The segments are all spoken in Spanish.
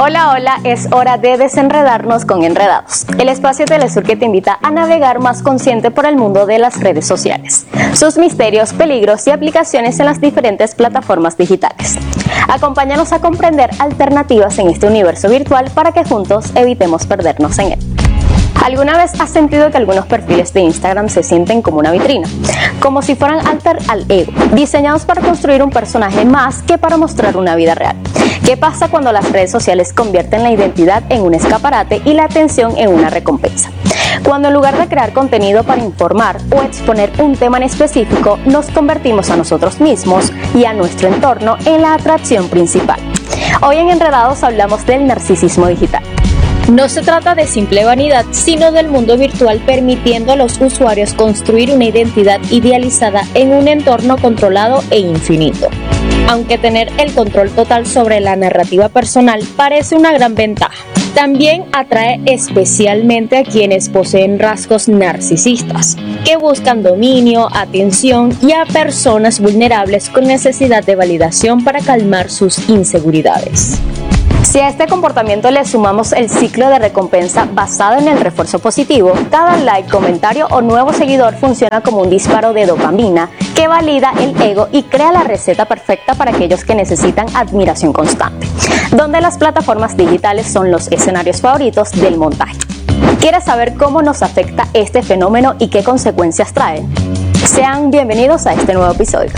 Hola, hola, es hora de desenredarnos con Enredados, el espacio de Telesur que te invita a navegar más consciente por el mundo de las redes sociales, sus misterios, peligros y aplicaciones en las diferentes plataformas digitales. Acompáñanos a comprender alternativas en este universo virtual para que juntos evitemos perdernos en él. ¿Alguna vez has sentido que algunos perfiles de Instagram se sienten como una vitrina? Como si fueran altar al ego, diseñados para construir un personaje más que para mostrar una vida real. ¿Qué pasa cuando las redes sociales convierten la identidad en un escaparate y la atención en una recompensa? Cuando en lugar de crear contenido para informar o exponer un tema en específico, nos convertimos a nosotros mismos y a nuestro entorno en la atracción principal. Hoy en Enredados hablamos del narcisismo digital. No se trata de simple vanidad, sino del mundo virtual permitiendo a los usuarios construir una identidad idealizada en un entorno controlado e infinito. Aunque tener el control total sobre la narrativa personal parece una gran ventaja, también atrae especialmente a quienes poseen rasgos narcisistas, que buscan dominio, atención y a personas vulnerables con necesidad de validación para calmar sus inseguridades. Si a este comportamiento le sumamos el ciclo de recompensa basado en el refuerzo positivo, cada like, comentario o nuevo seguidor funciona como un disparo de dopamina que valida el ego y crea la receta perfecta para aquellos que necesitan admiración constante, donde las plataformas digitales son los escenarios favoritos del montaje. ¿Quieres saber cómo nos afecta este fenómeno y qué consecuencias trae? Sean bienvenidos a este nuevo episodio.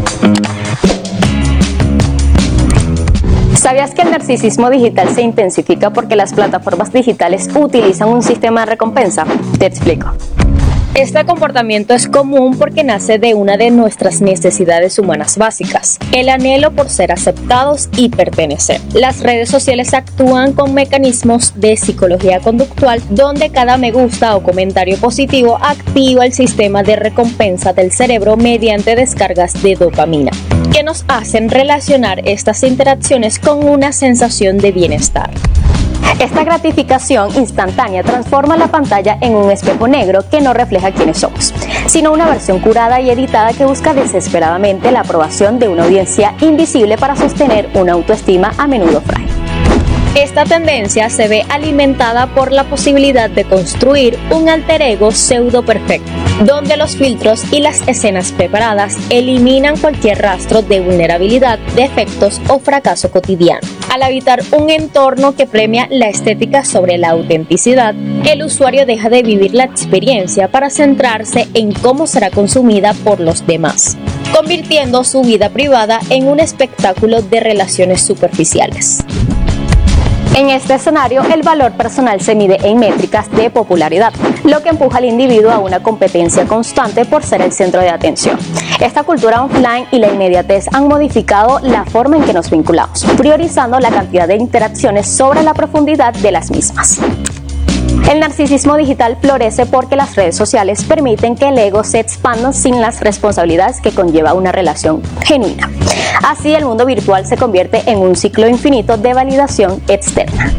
¿Sabías que el narcisismo digital se intensifica porque las plataformas digitales utilizan un sistema de recompensa? Te explico. Este comportamiento es común porque nace de una de nuestras necesidades humanas básicas, el anhelo por ser aceptados y pertenecer. Las redes sociales actúan con mecanismos de psicología conductual donde cada me gusta o comentario positivo activa el sistema de recompensa del cerebro mediante descargas de dopamina, que nos hacen relacionar estas interacciones con una sensación de bienestar. Esta gratificación instantánea transforma la pantalla en un espejo negro que no refleja quiénes somos, sino una versión curada y editada que busca desesperadamente la aprobación de una audiencia invisible para sostener una autoestima a menudo frágil. Esta tendencia se ve alimentada por la posibilidad de construir un alter ego pseudo perfecto, donde los filtros y las escenas preparadas eliminan cualquier rastro de vulnerabilidad, defectos o fracaso cotidiano. Al habitar un entorno que premia la estética sobre la autenticidad, el usuario deja de vivir la experiencia para centrarse en cómo será consumida por los demás, convirtiendo su vida privada en un espectáculo de relaciones superficiales. En este escenario, el valor personal se mide en métricas de popularidad, lo que empuja al individuo a una competencia constante por ser el centro de atención. Esta cultura offline y la inmediatez han modificado la forma en que nos vinculamos, priorizando la cantidad de interacciones sobre la profundidad de las mismas. El narcisismo digital florece porque las redes sociales permiten que el ego se expanda sin las responsabilidades que conlleva una relación genuina. Así, el mundo virtual se convierte en un ciclo infinito de validación externa.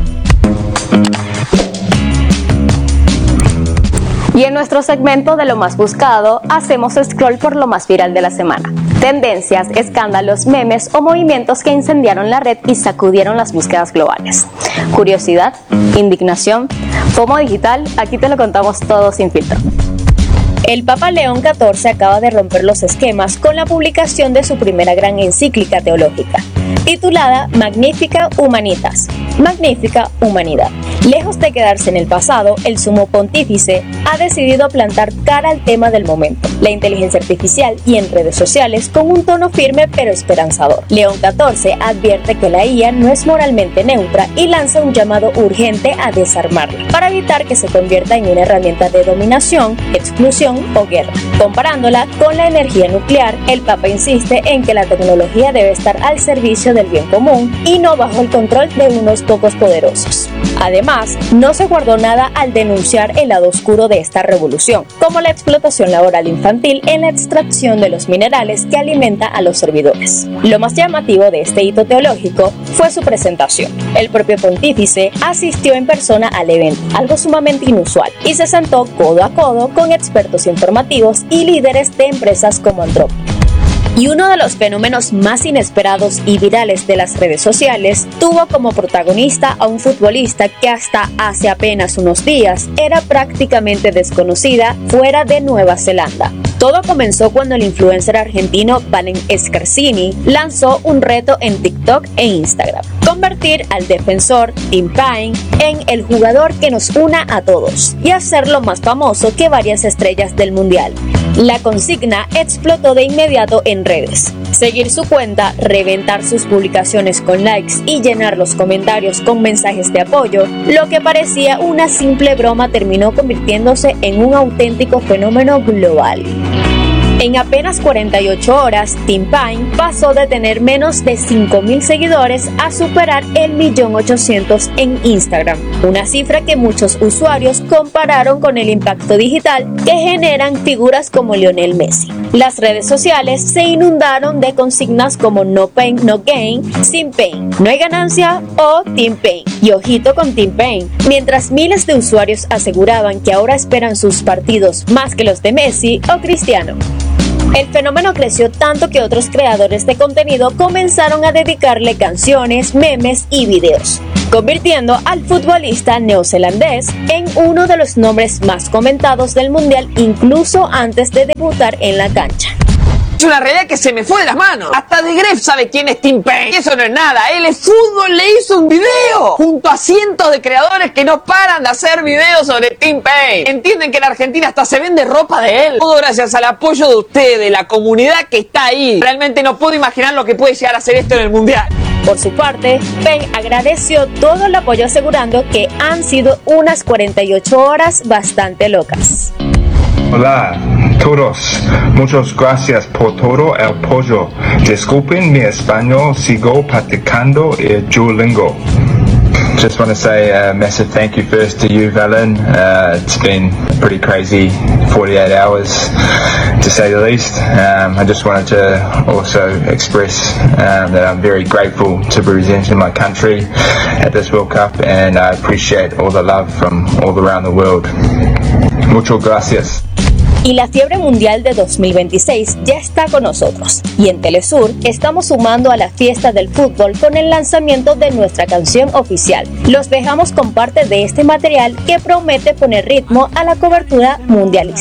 Y en nuestro segmento de lo más buscado, hacemos scroll por lo más viral de la semana. Tendencias, escándalos, memes o movimientos que incendiaron la red y sacudieron las búsquedas globales. Curiosidad, indignación, FOMO digital, aquí te lo contamos todo sin filtro. El Papa León XIV acaba de romper los esquemas con la publicación de su primera gran encíclica teológica, titulada Magnificat Humanitas, Magnífica Humanidad. Lejos de quedarse en el pasado, el sumo pontífice ha decidido plantar cara al tema del momento, la inteligencia artificial y en redes sociales con un tono firme pero esperanzador. León XIV advierte que la IA no es moralmente neutra y lanza un llamado urgente a desarmarla, para evitar que se convierta en una herramienta de dominación, exclusión o guerra. Comparándola con la energía nuclear, el Papa insiste en que la tecnología debe estar al servicio del bien común y no bajo el control de unos pocos poderosos. Además, no se guardó nada al denunciar el lado oscuro de esta revolución, como la explotación laboral infantil en la extracción de los minerales que alimenta a los servidores. Lo más llamativo de este hito teológico fue su presentación. El propio pontífice asistió en persona al evento, algo sumamente inusual, y se sentó codo a codo con expertos informativos y líderes de empresas como Anthropic. Y uno de los fenómenos más inesperados y virales de las redes sociales tuvo como protagonista a un futbolista que hasta hace apenas unos días era prácticamente desconocida fuera de Nueva Zelanda. Todo comenzó cuando el influencer argentino Valen Scarsini lanzó un reto en TikTok e Instagram: convertir al defensor Tim Paine en el jugador que nos una a todos y hacerlo más famoso que varias estrellas del mundial. La consigna explotó de inmediato en redes. Seguir su cuenta, reventar sus publicaciones con likes y llenar los comentarios con mensajes de apoyo, lo que parecía una simple broma terminó convirtiéndose en un auténtico fenómeno global. En apenas 48 horas, Tim Paine pasó de tener menos de 5.000 seguidores a superar el 1.800.000 en Instagram, una cifra que muchos usuarios compararon con el impacto digital que generan figuras como Lionel Messi. Las redes sociales se inundaron de consignas como "No pain, no gain", "Sin pain, no hay ganancia" o "Tim Paine". Y ojito con Tim Paine, mientras miles de usuarios aseguraban que ahora esperan sus partidos más que los de Messi o Cristiano. El fenómeno creció tanto que otros creadores de contenido comenzaron a dedicarle canciones, memes y videos, convirtiendo al futbolista neozelandés en uno de los nombres más comentados del mundial incluso antes de debutar en la cancha. Es una realidad que se me fue de las manos. Hasta De Gref sabe quién es Tim Paine. Eso no es nada. El fútbol le hizo un video junto a cientos de creadores que no paran de hacer videos sobre Tim Paine. Entienden que en Argentina hasta se vende ropa de él. Todo gracias al apoyo de ustedes, la comunidad que está ahí. Realmente no puedo imaginar lo que puede llegar a ser esto en el mundial. Por su parte, Paine agradeció todo el apoyo asegurando que han sido unas 48 horas bastante locas. Hola todos, muchas gracias por todo el apoyo. Disculpen mi español, sigo practicando el Duolingo. Just want to say a massive thank you first to you, Valen. It's been a pretty crazy 48 hours, to say the least. I just wanted to also express that I'm very grateful to be representing my country at this World Cup, and I appreciate all the love from all around the world. Muchas gracias. Y la fiebre mundial de 2026 ya está con nosotros. Y en Telesur estamos sumando a la fiesta del fútbol con el lanzamiento de nuestra canción oficial. Los dejamos con parte de este material que promete poner ritmo a la cobertura mundialista.